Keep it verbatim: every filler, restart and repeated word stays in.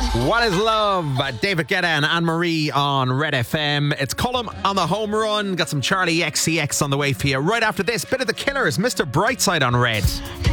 What is Love? David Guetta and Anne-Marie on Red F M. It's Cullum on the home run. Got some Charlie X C X on the way for you. Right after this, bit of The Killers, Mister Brightside on Red.